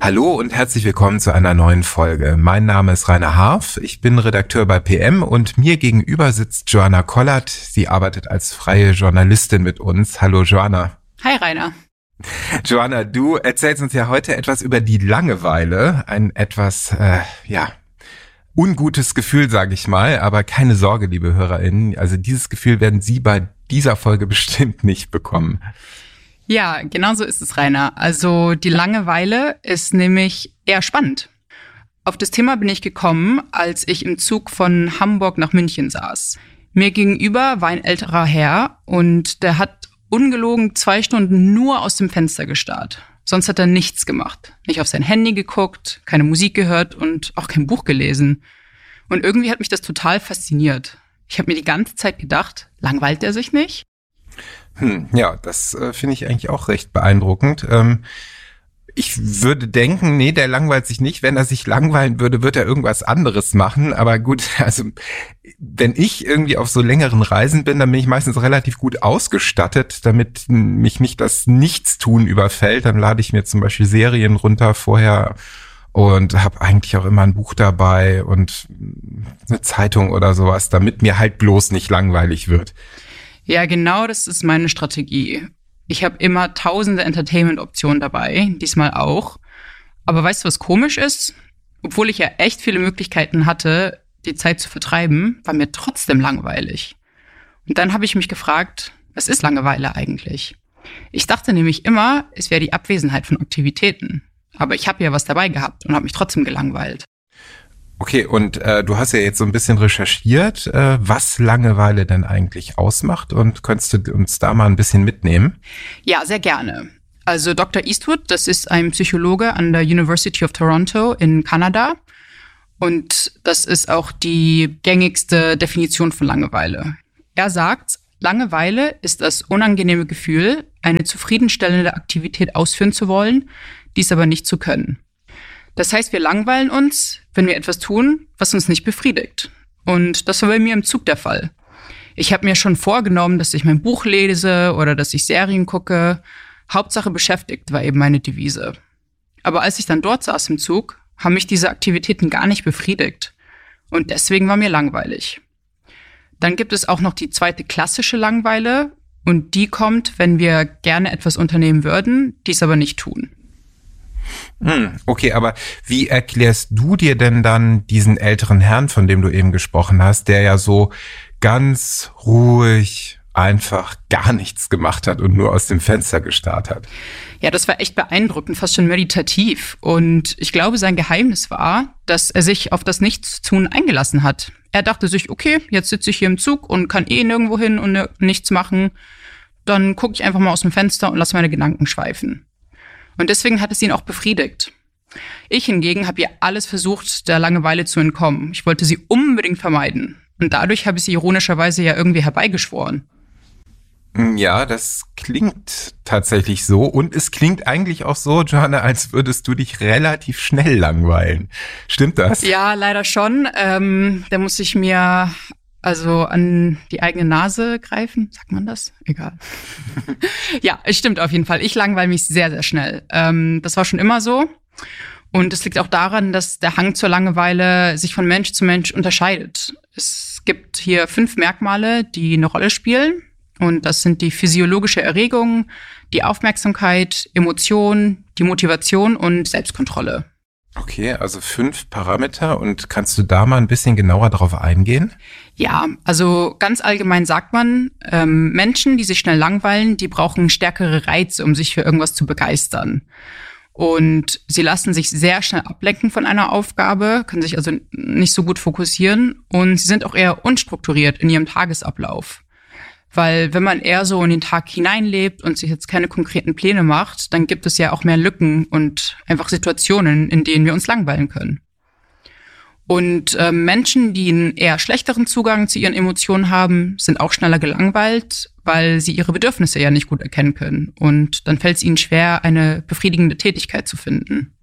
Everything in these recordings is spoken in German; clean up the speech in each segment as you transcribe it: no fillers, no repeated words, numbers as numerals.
Hallo und herzlich willkommen zu einer neuen Folge. Mein Name ist Rainer Harf, ich bin Redakteur bei PM und mir gegenüber sitzt Joanna Kollert. Sie arbeitet als freie Journalistin mit uns. Hallo Joanna. Hi Rainer. Joanna, du erzählst uns ja heute etwas über die Langeweile, ein etwas, ungutes Gefühl, sage ich mal, aber keine Sorge, liebe HörerInnen, also dieses Gefühl werden Sie bei dieser Folge bestimmt nicht bekommen. Ja, genau so ist es, Rainer. Also die Langeweile ist nämlich eher spannend. Auf das Thema bin ich gekommen, als ich im Zug von Hamburg nach München saß. Mir gegenüber war ein älterer Herr und der hat ungelogen 2 Stunden nur aus dem Fenster gestarrt. Sonst hat er nichts gemacht. Nicht auf sein Handy geguckt, keine Musik gehört und auch kein Buch gelesen. Und irgendwie hat mich das total fasziniert. Ich habe mir die ganze Zeit gedacht, langweilt er sich nicht? Ja, das finde ich eigentlich auch recht beeindruckend. Ich würde denken, nee, der langweilt sich nicht. Wenn er sich langweilen würde, wird er irgendwas anderes machen. Aber gut, also wenn ich irgendwie auf so längeren Reisen bin, dann bin ich meistens relativ gut ausgestattet, damit mich nicht das Nichtstun überfällt. Dann lade ich mir zum Beispiel Serien runter vorher und habe eigentlich auch immer ein Buch dabei und eine Zeitung oder sowas, damit mir halt bloß nicht langweilig wird. Ja, genau, das ist meine Strategie. Ich habe immer tausende Entertainment-Optionen dabei, diesmal auch. Aber weißt du, was komisch ist? Obwohl ich ja echt viele Möglichkeiten hatte, die Zeit zu vertreiben, war mir trotzdem langweilig. Und dann habe ich mich gefragt, was ist Langeweile eigentlich? Ich dachte nämlich immer, es wäre die Abwesenheit von Aktivitäten. Aber ich habe ja was dabei gehabt und habe mich trotzdem gelangweilt. Okay, und du hast ja jetzt so ein bisschen recherchiert, was Langeweile denn eigentlich ausmacht, und könntest du uns da mal ein bisschen mitnehmen? Ja, sehr gerne. Also Dr. Eastwood, das ist ein Psychologe an der University of Toronto in Kanada. Und das ist auch die gängigste Definition von Langeweile. Er sagt, Langeweile ist das unangenehme Gefühl, eine zufriedenstellende Aktivität ausführen zu wollen, dies aber nicht zu können. Das heißt, wir langweilen uns, wenn wir etwas tun, was uns nicht befriedigt. Und das war bei mir im Zug der Fall. Ich habe mir schon vorgenommen, dass ich mein Buch lese oder dass ich Serien gucke. Hauptsache beschäftigt war eben meine Devise. Aber als ich dann dort saß im Zug, haben mich diese Aktivitäten gar nicht befriedigt. Und deswegen war mir langweilig. Dann gibt es auch noch die zweite klassische Langeweile. Und die kommt, wenn wir gerne etwas unternehmen würden, dies aber nicht tun. Okay, aber wie erklärst du dir denn dann diesen älteren Herrn, von dem du eben gesprochen hast, der ja so ganz ruhig einfach gar nichts gemacht hat und nur aus dem Fenster gestarrt hat? Ja, das war echt beeindruckend, fast schon meditativ. Und ich glaube, sein Geheimnis war, dass er sich auf das Nichtstun eingelassen hat. Er dachte sich, okay, jetzt sitze ich hier im Zug und kann nirgendwo hin und nichts machen. Dann gucke ich einfach mal aus dem Fenster und lasse meine Gedanken schweifen. Und deswegen hat es ihn auch befriedigt. Ich hingegen habe ja alles versucht, der Langeweile zu entkommen. Ich wollte sie unbedingt vermeiden. Und dadurch habe ich sie ironischerweise ja irgendwie herbeigeschworen. Ja, das klingt tatsächlich so. Und es klingt eigentlich auch so, Joanna, als würdest du dich relativ schnell langweilen. Stimmt das? Ja, leider schon. Da muss ich mir also an die eigene Nase greifen. Sagt man das? Egal. Ja, es stimmt auf jeden Fall. Ich langweile mich sehr, sehr schnell. Das war schon immer so. Und es liegt auch daran, dass der Hang zur Langeweile sich von Mensch zu Mensch unterscheidet. Es gibt hier 5 Merkmale, die eine Rolle spielen. Und das sind die physiologische Erregung, die Aufmerksamkeit, Emotion, die Motivation und Selbstkontrolle. Okay, also 5 Parameter. Und kannst du da mal ein bisschen genauer drauf eingehen? Ja, also ganz allgemein sagt man, Menschen, die sich schnell langweilen, die brauchen stärkere Reize, um sich für irgendwas zu begeistern. Und sie lassen sich sehr schnell ablenken von einer Aufgabe, können sich also nicht so gut fokussieren. Und sie sind auch eher unstrukturiert in ihrem Tagesablauf. Weil wenn man eher so in den Tag hineinlebt und sich jetzt keine konkreten Pläne macht, dann gibt es ja auch mehr Lücken und einfach Situationen, in denen wir uns langweilen können. Und Menschen, die einen eher schlechteren Zugang zu ihren Emotionen haben, sind auch schneller gelangweilt, weil sie ihre Bedürfnisse ja nicht gut erkennen können. Und dann fällt es ihnen schwer, eine befriedigende Tätigkeit zu finden.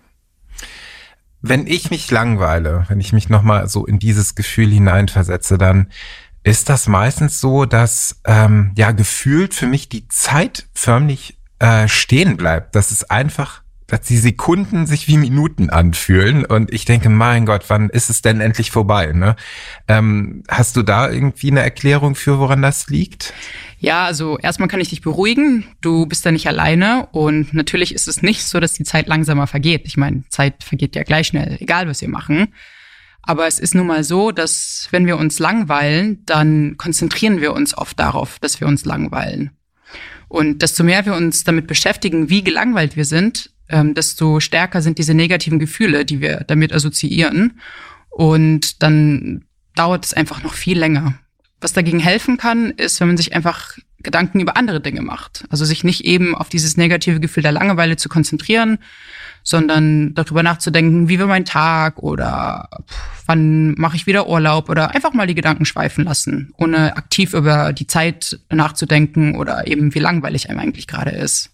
Wenn ich mich langweile, wenn ich mich nochmal so in dieses Gefühl hineinversetze, dann ist das meistens so, dass gefühlt für mich die Zeit förmlich stehen bleibt, dass es einfach dass die Sekunden sich wie Minuten anfühlen und ich denke, mein Gott, wann ist es denn endlich vorbei, ne? Hast du da irgendwie eine Erklärung für, woran das liegt? Ja, also erstmal kann ich dich beruhigen. Du bist da nicht alleine und natürlich ist es nicht so, dass die Zeit langsamer vergeht. Ich meine, Zeit vergeht ja gleich schnell, egal was wir machen. Aber es ist nun mal so, dass wenn wir uns langweilen, dann konzentrieren wir uns oft darauf, dass wir uns langweilen. Und desto mehr wir uns damit beschäftigen, wie gelangweilt wir sind, desto stärker sind diese negativen Gefühle, die wir damit assoziieren. Und dann dauert es einfach noch viel länger. Was dagegen helfen kann, ist, wenn man sich einfach Gedanken über andere Dinge macht. Also sich nicht eben auf dieses negative Gefühl der Langeweile zu konzentrieren, sondern darüber nachzudenken, wie war mein Tag oder wann mache ich wieder Urlaub oder einfach mal die Gedanken schweifen lassen, ohne aktiv über die Zeit nachzudenken oder eben wie langweilig einem eigentlich gerade ist.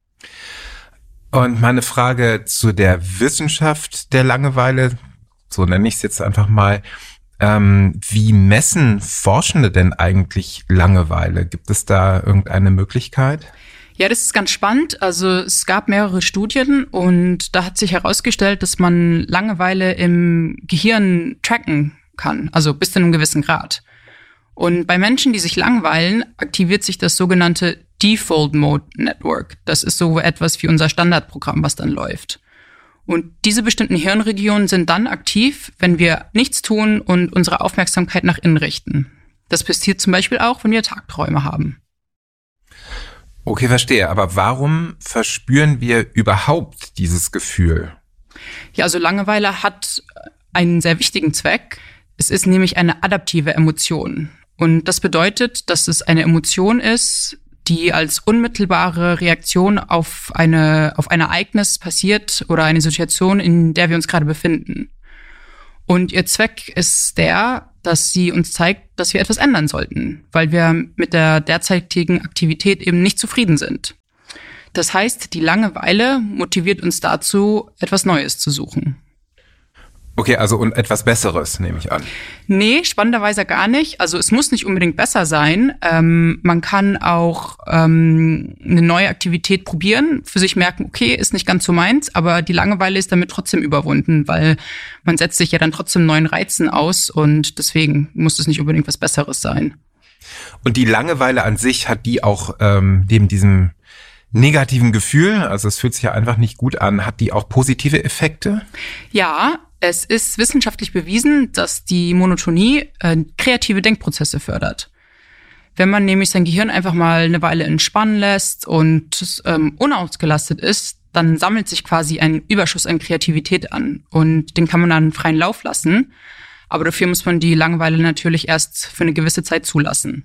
Und meine Frage zu der Wissenschaft der Langeweile, so nenne ich es jetzt einfach mal, wie messen Forschende denn eigentlich Langeweile? Gibt es da irgendeine Möglichkeit? Ja, das ist ganz spannend. Also es gab mehrere Studien und da hat sich herausgestellt, dass man Langeweile im Gehirn tracken kann, also bis zu einem gewissen Grad. Und bei Menschen, die sich langweilen, aktiviert sich das sogenannte Default Mode Network. Das ist so etwas wie unser Standardprogramm, was dann läuft. Und diese bestimmten Hirnregionen sind dann aktiv, wenn wir nichts tun und unsere Aufmerksamkeit nach innen richten. Das passiert zum Beispiel auch, wenn wir Tagträume haben. Okay, verstehe. Aber warum verspüren wir überhaupt dieses Gefühl? Ja, also Langeweile hat einen sehr wichtigen Zweck. Es ist nämlich eine adaptive Emotion. Und das bedeutet, dass es eine Emotion ist, die als unmittelbare Reaktion auf ein Ereignis passiert oder eine Situation, in der wir uns gerade befinden. Und ihr Zweck ist dass sie uns zeigt, dass wir etwas ändern sollten, weil wir mit der derzeitigen Aktivität eben nicht zufrieden sind. Das heißt, die Langeweile motiviert uns dazu, etwas Neues zu suchen. Okay, also und etwas Besseres, nehme ich an. Nee, spannenderweise gar nicht. Also es muss nicht unbedingt besser sein. Man kann auch eine neue Aktivität probieren, für sich merken, okay, ist nicht ganz so meins, aber die Langeweile ist damit trotzdem überwunden, weil man setzt sich ja dann trotzdem neuen Reizen aus und deswegen muss es nicht unbedingt was Besseres sein. Und die Langeweile an sich, hat die auch neben diesem negativen Gefühl, also es fühlt sich ja einfach nicht gut an, hat die auch positive Effekte? Ja, es ist wissenschaftlich bewiesen, dass die Monotonie kreative Denkprozesse fördert. Wenn man nämlich sein Gehirn einfach mal eine Weile entspannen lässt und unausgelastet ist, dann sammelt sich quasi ein Überschuss an Kreativität an und den kann man dann freien Lauf lassen. Aber dafür muss man die Langeweile natürlich erst für eine gewisse Zeit zulassen.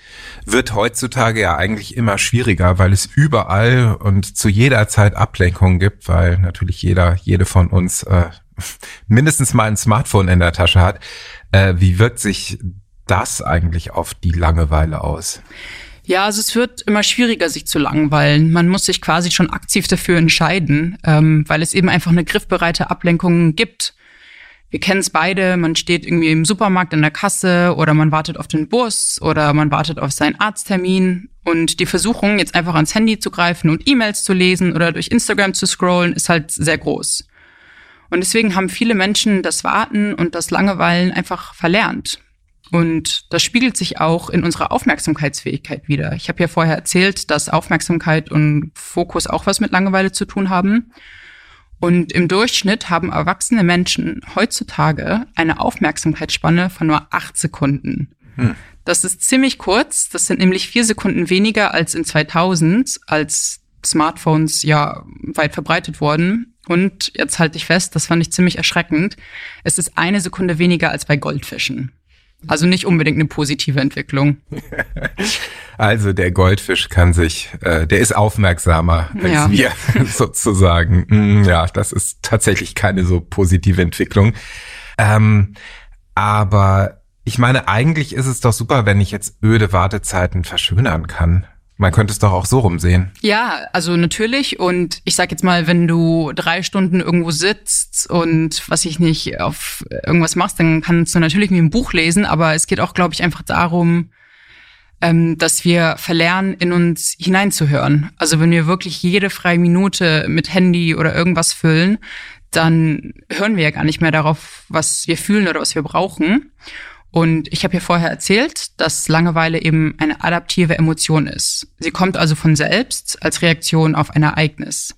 Wird heutzutage ja eigentlich immer schwieriger, weil es überall und zu jeder Zeit Ablenkungen gibt, weil natürlich jede von uns mindestens mal ein Smartphone in der Tasche hat. Wie wirkt sich das eigentlich auf die Langeweile aus? Ja, also es wird immer schwieriger, sich zu langweilen. Man muss sich quasi schon aktiv dafür entscheiden, weil es eben einfach eine griffbereite Ablenkung gibt. Wir kennen es beide, man steht irgendwie im Supermarkt an der Kasse oder man wartet auf den Bus oder man wartet auf seinen Arzttermin. Und die Versuchung, jetzt einfach ans Handy zu greifen und E-Mails zu lesen oder durch Instagram zu scrollen, ist halt sehr groß. Und deswegen haben viele Menschen das Warten und das Langeweilen einfach verlernt. Und das spiegelt sich auch in unserer Aufmerksamkeitsfähigkeit wider. Ich habe ja vorher erzählt, dass Aufmerksamkeit und Fokus auch was mit Langeweile zu tun haben. Und im Durchschnitt haben erwachsene Menschen heutzutage eine Aufmerksamkeitsspanne von nur 8 Sekunden. Das ist ziemlich kurz. Das sind nämlich 4 Sekunden weniger als in 2000, als Smartphones ja weit verbreitet wurden. Und jetzt halte ich fest, das fand ich ziemlich erschreckend. Es ist 1 Sekunde weniger als bei Goldfischen. Also nicht unbedingt eine positive Entwicklung. Also der Goldfisch der ist aufmerksamer als wir sozusagen. Ja, das ist tatsächlich keine so positive Entwicklung. Aber ich meine, eigentlich ist es doch super, wenn ich jetzt öde Wartezeiten verschönern kann. Man könnte es doch auch so rumsehen. Ja, also natürlich. Und ich sag jetzt mal, wenn du 3 Stunden irgendwo sitzt und was ich nicht auf irgendwas machst, dann kannst du natürlich wie ein Buch lesen. Aber es geht auch, glaube ich, einfach darum, dass wir verlernen, in uns hineinzuhören. Also wenn wir wirklich jede freie Minute mit Handy oder irgendwas füllen, dann hören wir ja gar nicht mehr darauf, was wir fühlen oder was wir brauchen. Und ich habe ja vorher erzählt, dass Langeweile eben eine adaptive Emotion ist. Sie kommt also von selbst als Reaktion auf ein Ereignis.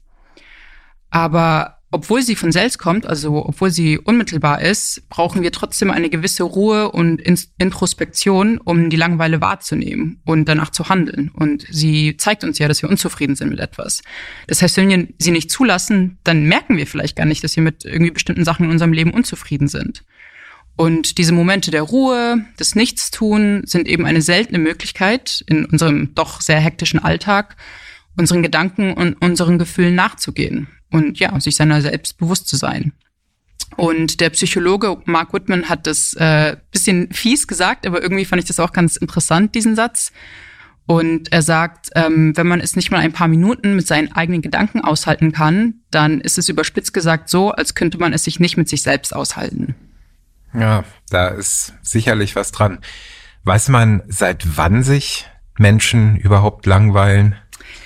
Aber obwohl sie von selbst kommt, also obwohl sie unmittelbar ist, brauchen wir trotzdem eine gewisse Ruhe und Introspektion, um die Langeweile wahrzunehmen und danach zu handeln. Und sie zeigt uns ja, dass wir unzufrieden sind mit etwas. Das heißt, wenn wir sie nicht zulassen, dann merken wir vielleicht gar nicht, dass wir mit irgendwie bestimmten Sachen in unserem Leben unzufrieden sind. Und diese Momente der Ruhe, des Nichtstun sind eben eine seltene Möglichkeit, in unserem doch sehr hektischen Alltag unseren Gedanken und unseren Gefühlen nachzugehen und ja, sich seiner selbst bewusst zu sein. Und der Psychologe Mark Whitman hat das bisschen fies gesagt, aber irgendwie fand ich das auch ganz interessant, diesen Satz. Und er sagt, wenn man es nicht mal ein paar Minuten mit seinen eigenen Gedanken aushalten kann, dann ist es überspitzt gesagt so, als könnte man es sich nicht mit sich selbst aushalten. Ja, da ist sicherlich was dran. Weiß man, seit wann sich Menschen überhaupt langweilen?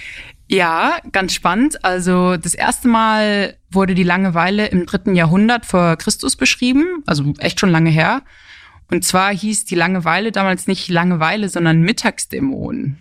Ja, ganz spannend. Also das erste Mal wurde die Langeweile im 3. Jahrhundert vor Christus beschrieben, also echt schon lange her. Und zwar hieß die Langeweile damals nicht Langeweile, sondern Mittagsdämon.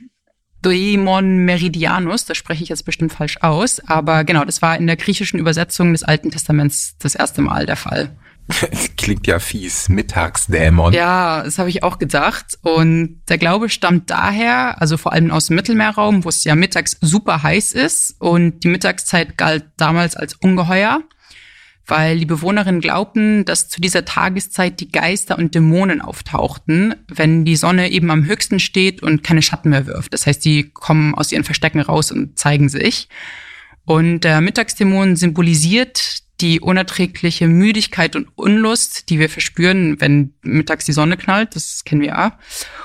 Daemon Meridianus, das spreche ich jetzt bestimmt falsch aus, aber genau, das war in der griechischen Übersetzung des Alten Testaments das erste Mal der Fall. Klingt ja fies, Mittagsdämon. Ja, das habe ich auch gedacht. Und der Glaube stammt daher, also vor allem aus dem Mittelmeerraum, wo es ja mittags super heiß ist. Und die Mittagszeit galt damals als ungeheuer, weil die Bewohnerinnen glaubten, dass zu dieser Tageszeit die Geister und Dämonen auftauchten, wenn die Sonne eben am höchsten steht und keine Schatten mehr wirft. Das heißt, die kommen aus ihren Verstecken raus und zeigen sich. Und der Mittagsdämon symbolisiert die unerträgliche Müdigkeit und Unlust, die wir verspüren, wenn mittags die Sonne knallt. Das kennen wir ja.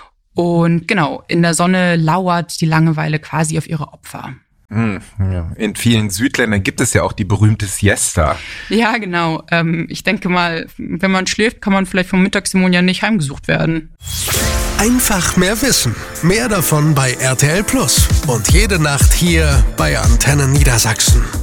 Und genau, in der Sonne lauert die Langeweile quasi auf ihre Opfer. Ja. In vielen Südländern gibt es ja auch die berühmte Siesta. Ja, genau. Ich denke mal, wenn man schläft, kann man vielleicht vom Mittagsdämon ja nicht heimgesucht werden. Einfach mehr wissen. Mehr davon bei RTL Plus. Und jede Nacht hier bei Antenne Niedersachsen.